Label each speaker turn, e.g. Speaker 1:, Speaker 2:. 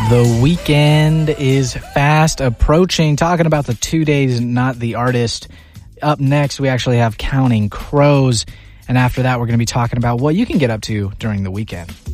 Speaker 1: The weekend is fast approaching. Talking about the 2 days, not the artist. Up next, we actually have Counting Crows. And after that, we're going to be talking about what you can get up to during the weekend.